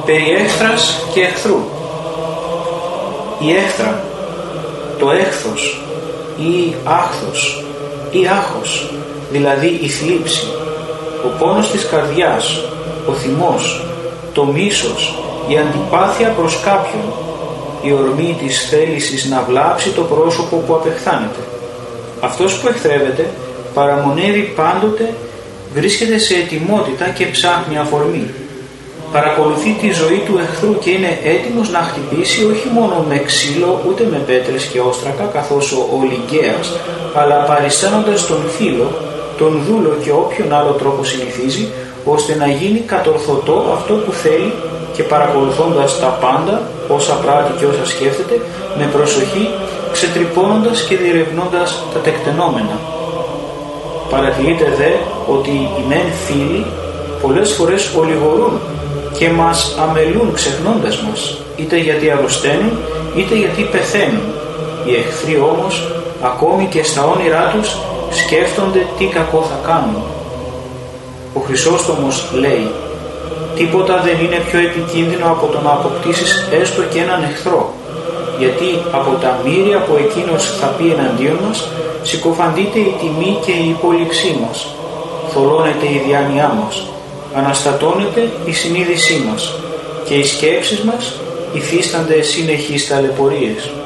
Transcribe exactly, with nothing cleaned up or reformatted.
Περί έχθρας και εχθρού. Η έχθρα, το έχθος ή άχθος ή άχος, δηλαδή η θλίψη, ο πόνος της καρδιάς, ο θυμός, το μίσος, η αντιπάθεια προς κάποιον, η ορμή της θέλησης να βλάψει το πρόσωπο που απεχθάνεται. Αυτός που εχθρεύεται παραμονεύει πάντοτε, βρίσκεται σε ετοιμότητα και ψάχνει αφορμή. Παρακολουθεί τη ζωή του εχθρού και είναι έτοιμος να χτυπήσει όχι μόνο με ξύλο ούτε με πέτρες και όστρακα καθώς ο Ολυγκέας, αλλά παριστάνοντας τον φίλο, τον δούλο και όποιον άλλο τρόπο συνηθίζει, ώστε να γίνει κατορθωτό αυτό που θέλει και παρακολουθώντας τα πάντα, όσα πράττει και όσα σκέφτεται, με προσοχή, ξετρυπώνοντας και διερευνώντας τα τεκτενόμενα. Παρατηρείται δε ότι οι μεν φίλοι πολλές φορές ολιγορούν και μας αμελούν ξεχνώντας μας, είτε γιατί αρρωσταίνουν, είτε γιατί πεθαίνουν. Οι εχθροί όμως, ακόμη και στα όνειρά τους, σκέφτονται τι κακό θα κάνουν. Ο Χρυσόστομος λέει: «Τίποτα δεν είναι πιο επικίνδυνο από το να αποκτήσεις έστω και έναν εχθρό, γιατί από τα μοίρια που εκείνος θα πει εναντίον μας, συκοφαντείται η τιμή και η υπόλοιξή μας, θολώνεται η διάνοιά μας, αναστατώνεται η συνείδησή μας και οι σκέψεις μας υφίστανται συνεχείς ταλαιπωρίες».